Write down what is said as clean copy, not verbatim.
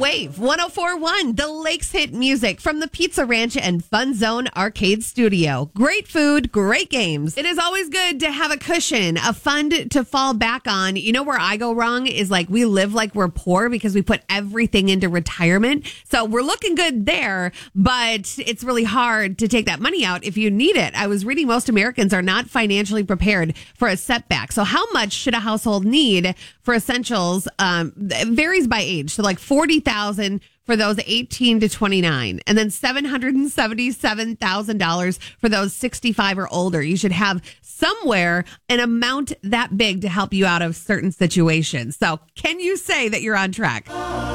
Wave 104.1, the Lakes hit music from the Pizza Ranch and Fun Zone Arcade Studio. Great food, great games. It is always good to have a cushion, a fund to fall back on. You know where I go wrong is like we live like we're poor because we put everything into retirement. So we're looking good there, but it's really hard to take that money out if you need it. I was reading most Americans are not financially prepared for a setback. So how much should a household need for essentials? It varies by age. So like 40,000 for those 18 to 29, and then $777,000 for those 65 or older. You should have somewhere an amount that big to help you out of certain situations. So can you say that you're on track?